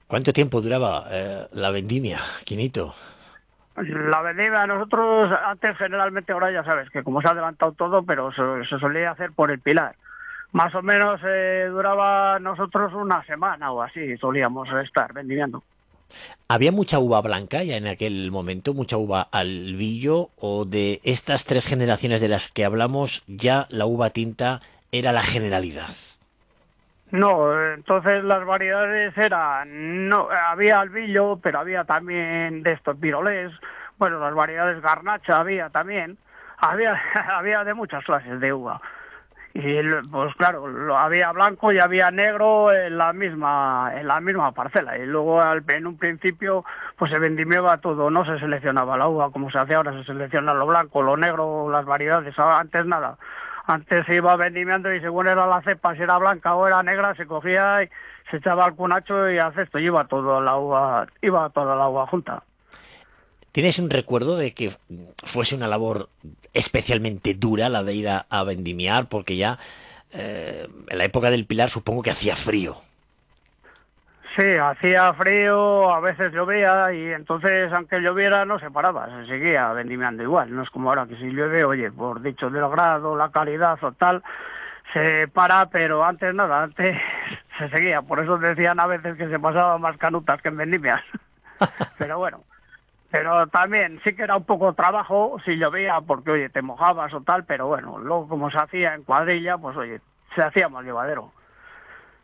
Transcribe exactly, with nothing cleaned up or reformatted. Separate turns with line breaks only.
¿Cuánto tiempo duraba eh, la vendimia, Quinito?
La vendimia nosotros antes generalmente, ahora ya sabes que como se ha adelantado todo, pero se, se solía hacer por el Pilar. Más o menos eh, duraba nosotros una semana o así, solíamos estar vendimiando.
¿Había mucha uva blanca ya en aquel momento, mucha uva albillo, o de estas tres generaciones de las que hablamos, ya la uva tinta era la generalidad?
No, eh, entonces las variedades eran, no, había albillo, pero había también de estos virolés, bueno, las variedades garnacha había también, había, había de muchas clases de uva. Y pues claro, lo, había blanco y había negro en la misma en la misma parcela. Y luego al, en un principio pues se vendimiaba todo, no se seleccionaba la uva como se hace ahora, se selecciona lo blanco, lo negro, las variedades. Antes nada, antes se iba vendimiando y según era la cepa, si era blanca o era negra, se cogía y se echaba al cunacho y al cesto, y iba toda la uva, iba toda la uva junta.
¿Tienes un recuerdo de que fuese una labor especialmente dura la de ir a, a vendimiar? Porque ya eh, en la época del Pilar supongo que hacía frío.
Sí, hacía frío, a veces llovía y entonces, aunque lloviera, no se paraba, se seguía vendimiando igual. No es como ahora que si llueve, oye, por dicho del grado, la calidad o tal, se para, pero antes nada, antes se seguía. Por eso decían a veces que se pasaban más canutas que en vendimias. Pero bueno, pero también sí que era un poco trabajo si llovía, porque oye, te mojabas o tal, pero bueno, luego como se hacía en cuadrilla, pues oye, se hacía más llevadero.